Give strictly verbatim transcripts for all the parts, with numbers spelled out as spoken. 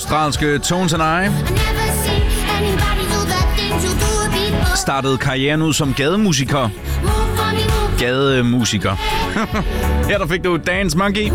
Australske Tones and I startede karrieren ud som gademusiker. Gademusiker. Her der fik du Dance Monkey.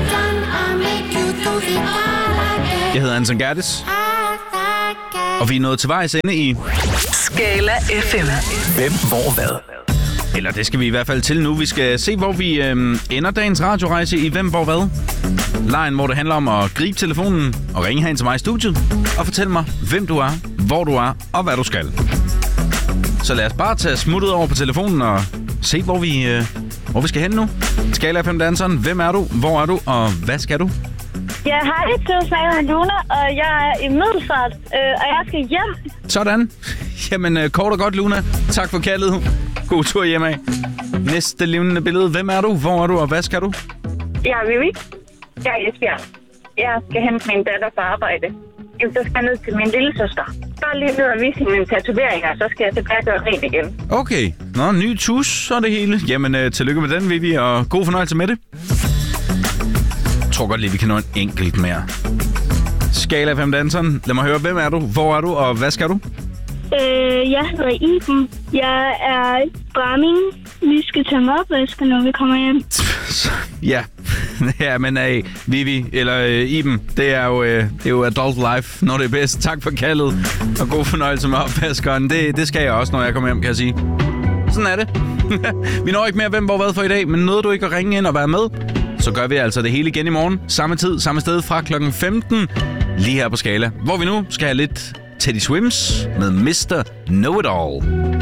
Jeg hedder Anton Gerdes. Og vi er nået til vejs ende i Skala F M. Hvem, hvor, hvad? Eller det skal vi i hvert fald til nu. Vi skal se, hvor vi øh, ender dagens radiorejse i Hvem, hvor, hvad. Lejen, hvor det handler om at gribe telefonen og ringe herind til mig i studiet og fortælle mig, hvem du er, hvor du er og hvad du skal. Så lad os bare tage smuttet over på telefonen og se, hvor vi, øh, hvor vi skal hen nu. Skala F M danseren. Hvem er du, hvor er du og hvad skal du? Ja, hej, jeg snakker Luna, og jeg er i Middelfart, øh, og jeg skal hjem. Sådan. Jamen, øh, kort og godt, Luna. Tak for kaldet. God tur hjemad. Næste levende billede. Hvem er du, hvor er du og hvad skal du? Jeg er Vivi. Jeg er Esbjerg. Jeg skal hente min datter på arbejde. Så skal jeg ned til min lille søster. Bare lige ned og vise hende mine tatoveringer, så skal jeg tilbage gøre rent igen. Okay. Nå, ny tus og det hele. Jamen, øh, tillykke med den, Vivi, og god fornøjelse med det. Jeg tror godt lige, vi kan nå en enkelt mere. Skala F M danseren. Lad mig høre, hvem er du, hvor er du og hvad skal du? Øh, jeg hedder Iben. Jeg er Bramming. Vi skal tage opvasker, når vi kommer hjem. Ja, ja, men hey, Vivi, eller øh, Iben, det er, jo, øh, det er jo adult life, når det er bedst. Tak for kaldet, og god fornøjelse med opvaskeren. Det, det skal jeg også, når jeg kommer hjem, kan jeg sige. Sådan er det. Vi når ikke mere hvem, hvor, hvad for i dag, men nåede du ikke at ringe ind og være med, så gør vi altså det hele igen i morgen. Samme tid, samme sted fra klokken femten, lige her på Skala, hvor vi nu skal have lidt Teddy Swims med mister Know It All.